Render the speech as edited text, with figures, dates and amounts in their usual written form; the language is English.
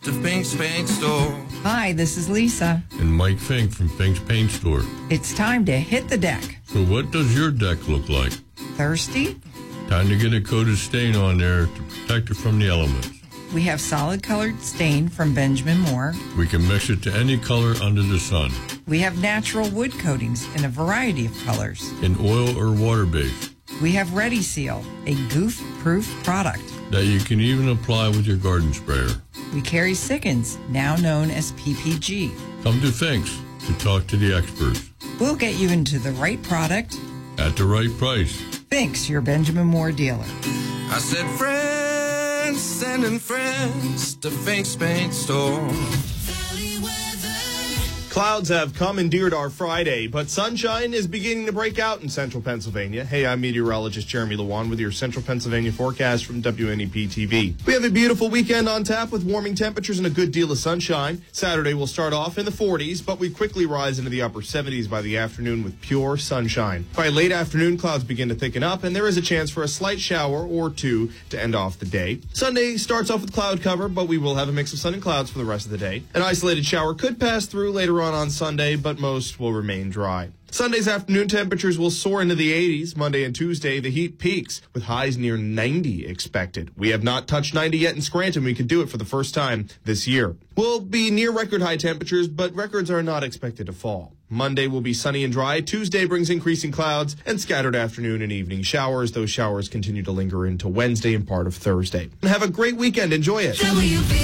The Fink's Paint Store. Hi, this is Lisa. And Mike Fink from Fink's Paint Store. It's time to hit the deck. So what does your deck look like? Thirsty? Time to get a coated stain on there to protect it from the elements. We have solid colored stain from Benjamin Moore. We can mix it to any color under the sun. We have natural wood coatings in a variety of colors. In oil or water-based. We have Ready Seal, a goof-proof product. That you can even apply with your garden sprayer. We carry Sikkens, now known as PPG. Come to Fink's to talk to the experts. We'll get you into the right product. At the right price. Fink's, your Benjamin Moore dealer. I said friends, sending friends to Fink's Paint Store. Clouds have commandeered our Friday, but sunshine is beginning to break out in central Pennsylvania. Hey, I'm meteorologist Jeremy Lewan with your central Pennsylvania forecast from WNEP-TV. We have a beautiful weekend on tap with warming temperatures and a good deal of sunshine. Saturday will start off in the 40s, but we quickly rise into the upper 70s by the afternoon with pure sunshine. By late afternoon, clouds begin to thicken up, and there is a chance for a slight shower or two to end off the day. Sunday starts off with cloud cover, but we will have a mix of sun and clouds for the rest of the day. An isolated shower could pass through later on Sunday, but most will remain dry. Sunday's afternoon temperatures will soar into the 80s. Monday and Tuesday, the heat peaks with highs near 90 expected. We have not touched 90 yet in Scranton. We could do it for the first time this year. We'll be near record high temperatures, but records are not expected to fall. Monday will be sunny and dry. Tuesday brings increasing clouds and scattered afternoon and evening showers. Those showers continue to linger into Wednesday and part of Thursday. And have a great weekend. Enjoy it.